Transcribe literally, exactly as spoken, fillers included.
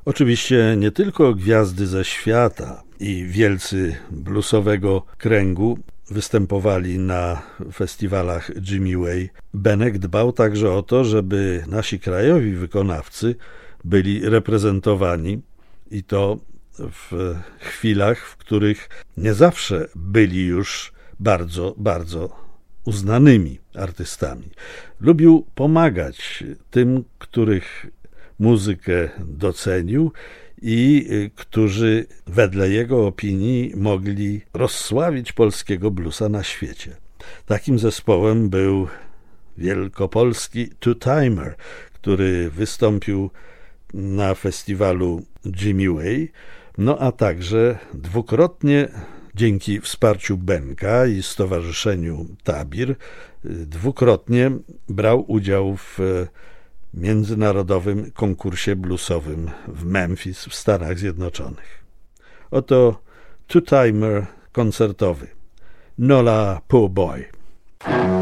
Oczywiście nie tylko gwiazdy ze świata i wielcy bluesowego kręgu występowali na festiwalach Jimmy Way. Benek dbał także o to, żeby nasi krajowi wykonawcy byli reprezentowani i to w chwilach, w których nie zawsze byli już bardzo, bardzo uznanymi artystami. Lubił pomagać tym, których muzykę docenił i którzy wedle jego opinii mogli rozsławić polskiego bluesa na świecie. Takim zespołem był wielkopolski Two-Timer, który wystąpił na festiwalu Jimmy Way, no a także dwukrotnie dzięki wsparciu Benka i stowarzyszeniu Tabir dwukrotnie brał udział w międzynarodowym konkursie bluesowym w Memphis w Stanach Zjednoczonych. Oto Two-Timer koncertowy Nola Poor Boy.